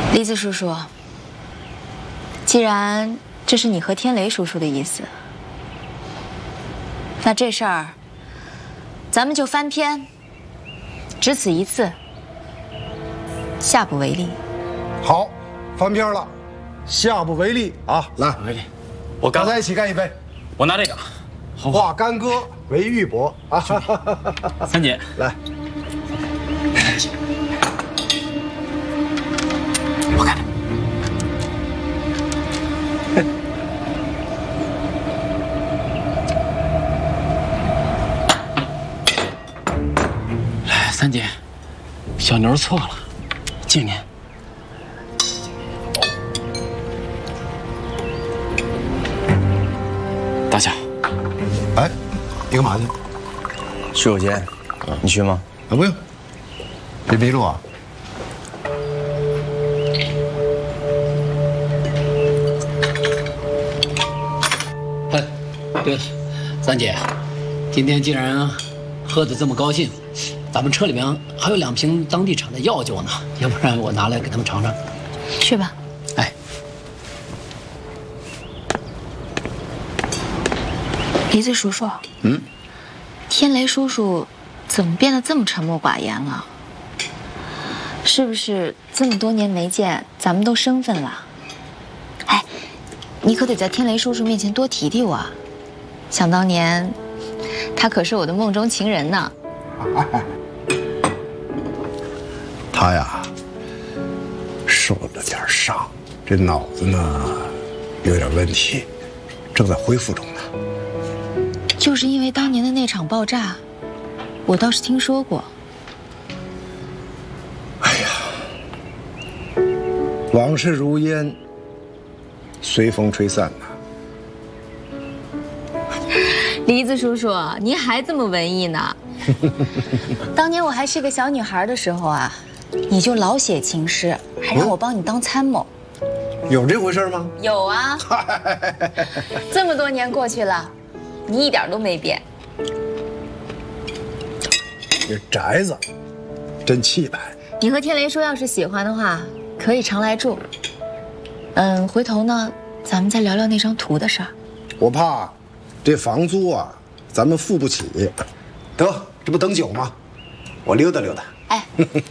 梨子叔叔，既然这是你和天雷叔叔的意思，那这事儿咱们就翻篇，只此一次，下不为例。 好，翻篇了，下不为例啊！来， 为例，我干， 大家一起干一杯。 我拿这个， 化干戈为玉帛啊！ 三姐， 来， 我干的。来，三姐，小牛错了，敬您。大小， 哎，你干嘛去？ 洗手间，你去吗？ 啊，不用，别迷路啊。 哎，对了，三姐，今天既然喝得这么高兴，咱们车里面还有2瓶当地产的药酒呢，要不然我拿来给他们尝尝。 去吧。 哎， 梨子叔叔，天雷叔叔怎么变得这么沉默寡言了？是不是这么多年没见，咱们都生分了？哎，你可得在天雷叔叔面前多提提我啊！想当年，他可是我的梦中情人呢。 他呀，受了点伤，这脑子呢有点问题，正在恢复中呢。 就是因为当年的那场爆炸，我倒是听说过。 哎呀，往事如烟，随风吹散呐。 梨子叔叔，您还这么文艺呢？当年我还是个小女孩的时候啊，你就老写情诗，还让我帮你当参谋。 有这回事吗？ 有啊。这么多年过去了，你一点都没变。 这宅子真气派。 你和天雷说，要是喜欢的话，可以常来住。回头呢，咱们再聊聊那张图的事儿。 我怕这房租啊，咱们付不起。得，这不等酒吗？我溜达溜达。 哎。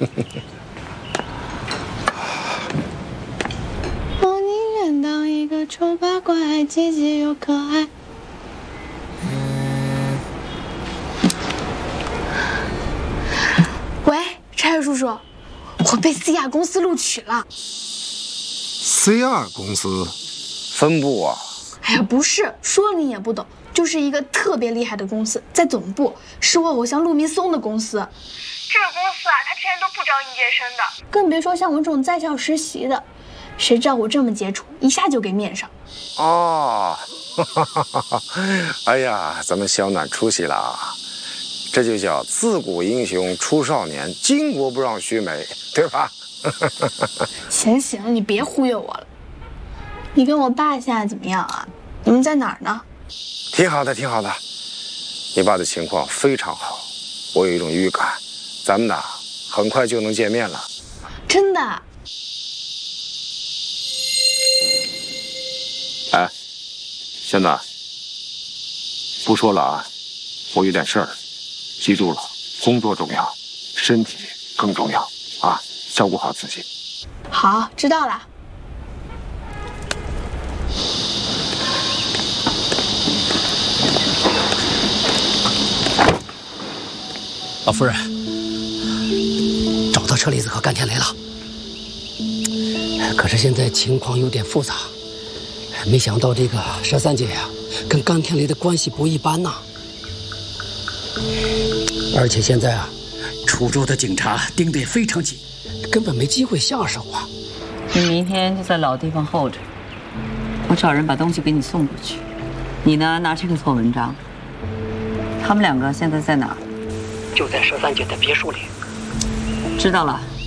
我宁愿当一个丑八怪，积极又可爱。喂，柴水叔叔，我被 CR 公司录取了。 CR 公司分部啊？ 哎呀，不是，说了你也不懂，就是一个特别厉害的公司，在总部，是我偶像陆明松的公司。这个公司啊，他之前都不招应届生的，更别说像我这种在校实习的。谁知道我这么杰出，一下就给面上。 哦，哎呀，咱们小暖出息了啊！这就叫自古英雄出少年，巾帼不让须眉，对吧？ 行行，你别忽悠我了。你跟我爸现在怎么样啊？你们在哪儿呢？ 挺好的，挺好的。你爸的情况非常好，我有一种预感，咱们呐很快就能见面了。 真的？ 哎，小暖，不说了啊，我有点事儿，记住了，工作重要，身体更重要啊，照顾好自己。 好，知道了。 老夫人，找到车厘子和甘天雷了，可是现在情况有点复杂。没想到这个佘三姐呀，跟甘天雷的关系不一般呐。而且现在啊，楚州的警察盯得也非常紧，根本没机会下手啊。 你明天就在老地方候着，我找人把东西给你送过去。你呢，拿这个做文章。他们2个现在在哪儿？ 就在佘三姐的别墅里。 知道了。